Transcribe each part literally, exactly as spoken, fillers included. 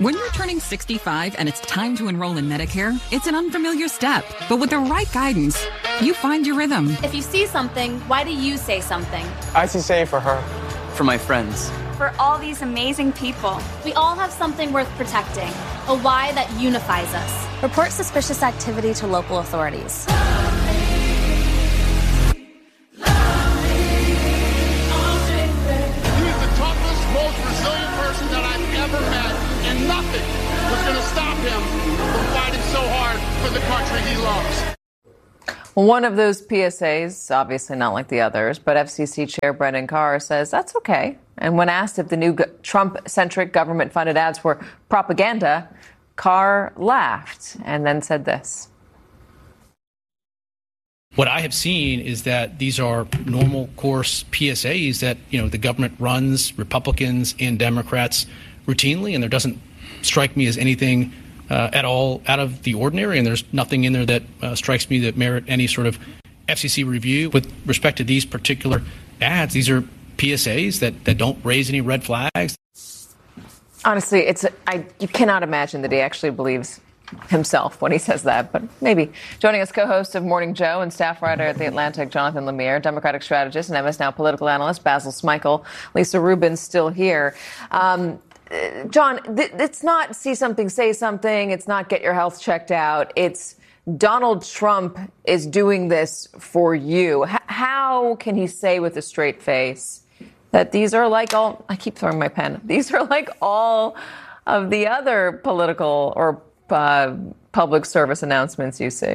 When you're turning sixty-five and it's time to enroll in Medicare, it's an unfamiliar step. But with the right guidance, you find your rhythm. If you see something, why do you say something? I see say for her. For my friends. For all these amazing people. We all have something worth protecting. A why that unifies us. Report suspicious activity to local authorities. And nothing was going to stop him from fighting so hard for the country he loves. One of those P S As, obviously not like the others, but F C C Chair Brendan Carr says that's okay. And when asked if the new Trump-centric government-funded ads were propaganda, Carr laughed and then said this. What I have seen is that these are normal course P S As that, you know, the government runs, Republicans and Democrats, routinely, and there doesn't strike me as anything uh, at all out of the ordinary, and there's nothing in there that uh, strikes me that merit any sort of F C C review. With respect to these particular ads, these are P S As that, that don't raise any red flags. Honestly, it's I you cannot imagine that he actually believes himself when he says that, but maybe. Joining us, co-host of Morning Joe and staff writer at The Atlantic, Jonathan Lemire, Democratic strategist and M S Now political analyst, Basil Smikle, Lisa Rubin's still here. Um, John, th- it's not see something, say something. It's not get your health checked out. It's Donald Trump is doing this for you. H- how can he say with a straight face that these are like all, I keep throwing my pen, these are like all of the other political or Uh, public service announcements you see?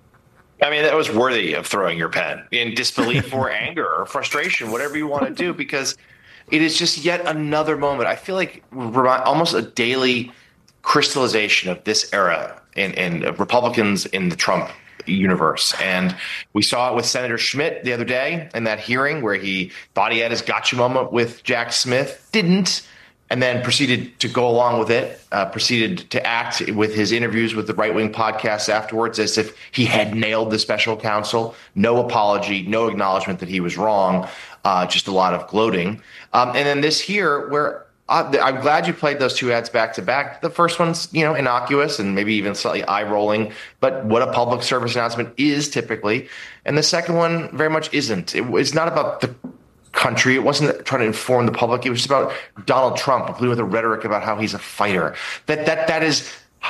I mean, that was worthy of throwing your pen in disbelief or anger or frustration, whatever you want to do, because it is just yet another moment. I feel like almost a daily crystallization of this era in, in Republicans in the Trump universe. And we saw it with Senator Schmidt the other day in that hearing where he thought he had his gotcha moment with Jack Smith, didn't, and then proceeded to go along with it, uh, proceeded to act with his interviews with the right-wing podcasts afterwards as if he had nailed the special counsel. No apology, no acknowledgement that he was wrong, uh, just a lot of gloating. Um, and then this here, where uh, I'm glad you played those two ads back to back. The first one's, you know, innocuous and maybe even slightly eye-rolling, but what a public service announcement is typically. And the second one very much isn't. It, it's not about the country. It wasn't trying to inform the public. It was just about Donald Trump, including with a rhetoric about how he's a fighter. That that that is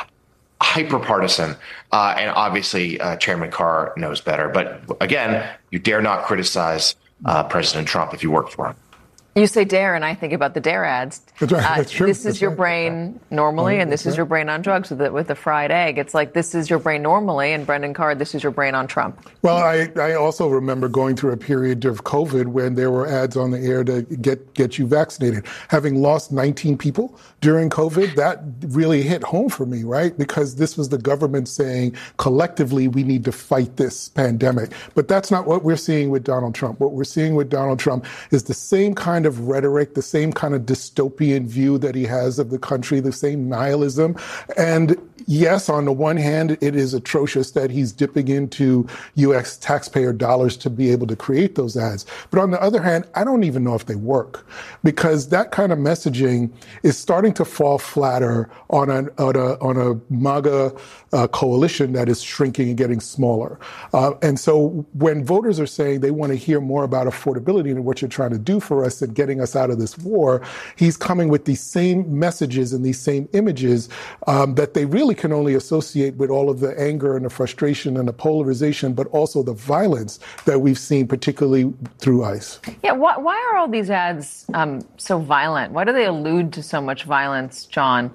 hyper partisan, uh, and obviously uh, Chairman Carr knows better. But again, you dare not criticize uh, President Trump if you work for him. You say dare, and I think about the dare ads. That's right. Uh, That's true. This is That's your right. brain normally, and this is your brain on drugs with the, with the fried egg. It's like this is your brain normally, and Brendan Carr, this is your brain on Trump. Well, I, I also remember going through a period of COVID when there were ads on the air to get, get you vaccinated. Having lost nineteen people during COVID, that really hit home for me, right? Because this was the government saying collectively we need to fight this pandemic. But that's not what we're seeing with Donald Trump. What we're seeing with Donald Trump is the same kind of rhetoric, the same kind of dystopian view that he has of the country, the same nihilism. And yes, on the one hand, it is atrocious that he's dipping into U S taxpayer dollars to be able to create those ads. But on the other hand, I don't even know if they work, because that kind of messaging is starting to fall flatter on a, on a, on a MAGA uh, coalition that is shrinking and getting smaller. Uh, and so when voters are saying they want to hear more about affordability and what you're trying to do for us and getting us out of this war, he's coming with these same messages and these same images um, that they really can only associate with all of the anger and the frustration and the polarization, but also the violence that we've seen, particularly through ICE. Yeah, why, why are all these ads um, so violent? Why do they allude to so much violence, John?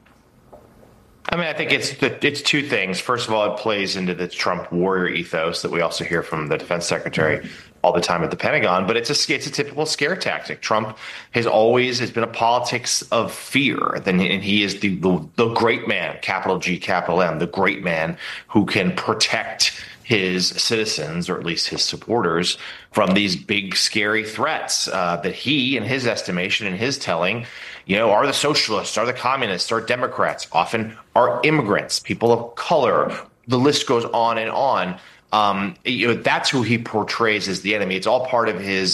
I mean, I think it's the, it's two things. First of all, it plays into the Trump warrior ethos that we also hear from the defense secretary all the time at the Pentagon. But it's a it's a typical scare tactic. Trump has always has been a politics of fear. Then and he is the, the the great man, capital G, capital M, the great man who can protect his citizens, or at least his supporters, from these big, scary threats uh, that he, in his estimation, in his telling, you know, are the socialists, are the communists, are Democrats, often are immigrants, people of color. The list goes on and on. Um, you know, that's who he portrays as the enemy. It's all part of his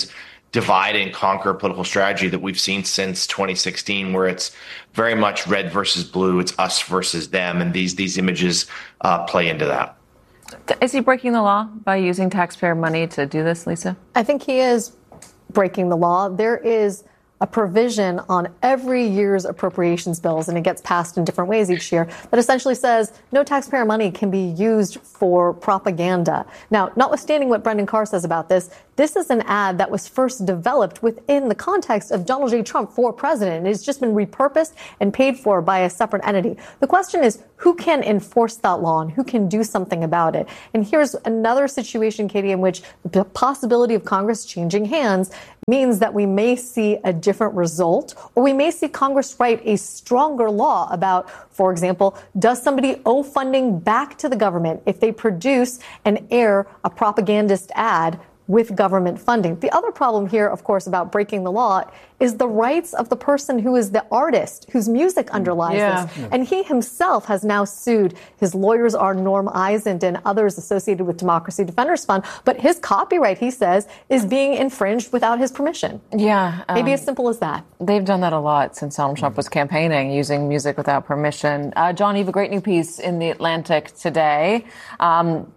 divide and conquer political strategy that we've seen since twenty sixteen, where it's very much red versus blue, it's us versus them, and these these images uh, play into that. Is he breaking the law by using taxpayer money to do this, Lisa? I think he is breaking the law. There is a provision on every year's appropriations bills, and it gets passed in different ways each year, that essentially says no taxpayer money can be used for propaganda. Now, notwithstanding what Brendan Carr says about this, this is an ad that was first developed within the context of Donald J. Trump for president. It's just been repurposed and paid for by a separate entity. The question is, who can enforce that law and who can do something about it? And here's another situation, Katie, in which the possibility of Congress changing hands means that we may see a different result, or we may see Congress write a stronger law about, for example, does somebody owe funding back to the government if they produce and air a propagandist ad with government funding? The other problem here, of course, about breaking the law is the rights of the person who is the artist, whose music underlies yeah. this. Yeah. And he himself has now sued. His lawyers are Norm Eisend and others associated with Democracy Defenders Fund. But his copyright, he says, is being infringed without his permission. Yeah. Um, Maybe as simple as that. They've done that a lot since Donald Trump was campaigning, using music without permission. Uh, John, you have a great new piece in The Atlantic today. Um,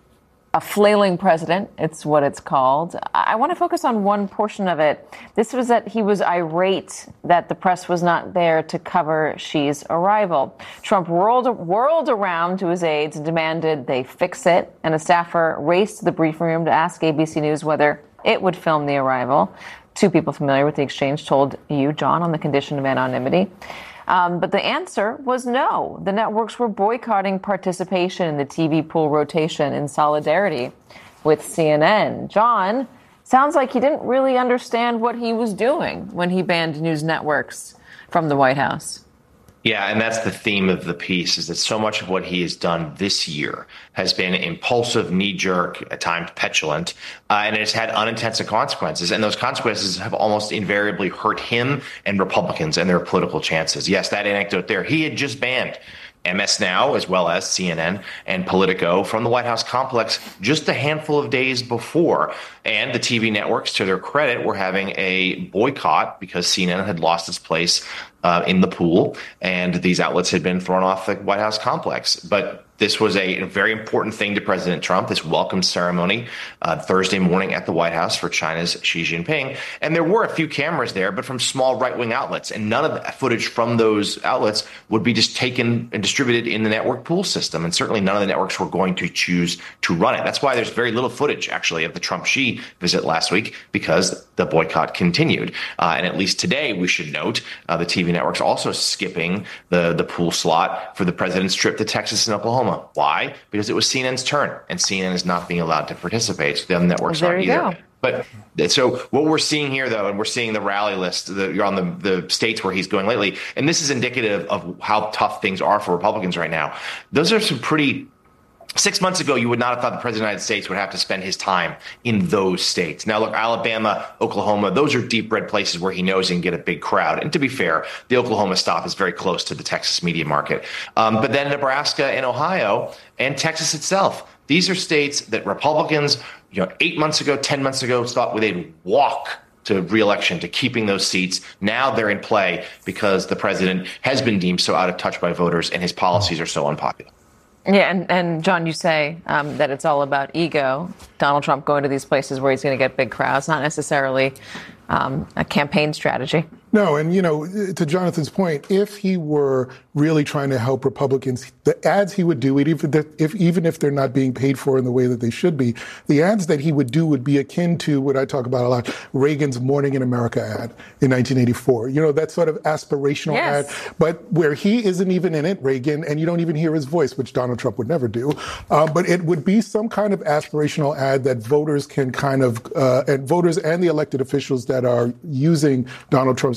A flailing president, it's what it's called. I want to focus on one portion of it. This was that he was irate that the press was not there to cover Xi's arrival. Trump whirled, whirled around to his aides and demanded they fix it, and a staffer raced to the briefing room to ask A B C News whether it would film the arrival. Two people familiar with the exchange told you, John, on the condition of anonymity. Um, but the answer was no. The networks were boycotting participation in the T V pool rotation in solidarity with C N N. John, sounds like he didn't really understand what he was doing when he banned news networks from the White House. Yeah, and that's the theme of the piece, is that so much of what he has done this year has been impulsive, knee-jerk, at times petulant, uh, and it's had unintended consequences. And those consequences have almost invariably hurt him and Republicans and their political chances. Yes, that anecdote there, he had just banned M S Now, as well as C N N and Politico, from the White House complex just a handful of days before. And the T V networks, to their credit, were having a boycott because C N N had lost its place uh, in the pool, and these outlets had been thrown off the White House complex. But this was a very important thing to President Trump, this welcome ceremony uh, Thursday morning at the White House for China's Xi Jinping. And there were a few cameras there, but from small right-wing outlets. And none of the footage from those outlets would be just taken and distributed in the network pool system. And certainly none of the networks were going to choose to run it. That's why there's very little footage, actually, of the Trump-Xi visit last week, because the boycott continued. Uh, and at least today, we should note, uh, the T V networks also skipping the, the pool slot for the president's trip to Texas and Oklahoma. Why? Because it was C N N's turn, and C N N is not being allowed to participate. So the other networks well, aren't either. Go. But so what we're seeing here, though, and we're seeing the rally list, the, you're on the, the states where he's going lately, and this is indicative of how tough things are for Republicans right now. Those are some pretty. Six months ago, you would not have thought the president of the United States would have to spend his time in those states. Now, look, Alabama, Oklahoma, those are deep red places where he knows he can get a big crowd. And to be fair, the Oklahoma stop is very close to the Texas media market. Um, but then Nebraska and Ohio and Texas itself, these are states that Republicans, you know, eight months ago, ten months ago, thought they'd walk to re-election, to keeping those seats. Now they're in play because the president has been deemed so out of touch by voters and his policies are so unpopular. Yeah, and, and John, you say um, that it's all about ego. Donald Trump going to these places where he's going to get big crowds, not necessarily um, a campaign strategy. No, and, you know, to Jonathan's point, if he were really trying to help Republicans, the ads he would do, even if, even if they're not being paid for in the way that they should be, the ads that he would do would be akin to what I talk about a lot, Reagan's Morning in America ad in nineteen eighty-four. You know, that sort of aspirational yes. ad, but where he isn't even in it, Reagan, and you don't even hear his voice, which Donald Trump would never do. Uh, but it would be some kind of aspirational ad that voters can kind of, uh, and voters and the elected officials that are using Donald Trump's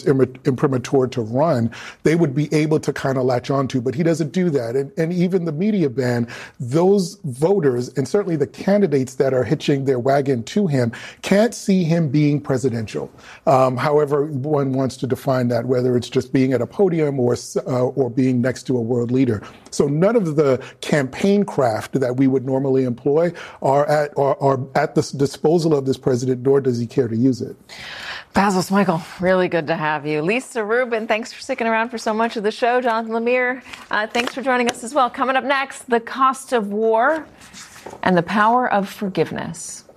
becomes imprimatur to run, they would be able to kind of latch onto. But he doesn't do that. And, and even the media ban, those voters, and certainly the candidates that are hitching their wagon to him, can't see him being presidential. Um, however one wants to define that, whether it's just being at a podium or uh, or being next to a world leader. So none of the campaign craft that we would normally employ are at are, are at the disposal of this president, nor does he care to use it. Basil Smikle, really good to have you. Lisa Rubin, thanks for sticking around for so much of the show. Jonathan Lemire, uh, thanks for joining us as well. Coming up next, the cost of war and the power of forgiveness.